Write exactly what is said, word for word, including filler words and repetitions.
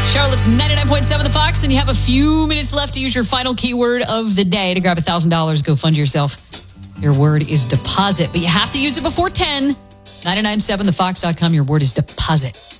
Charlotte's ninety-nine point seven The Fox, and you have a few minutes left to use your final keyword of the day to grab one thousand dollars. Go fund yourself. Your word is deposit, but you have to use it before ten. nine nine seven the fox dot com. Your word is deposit.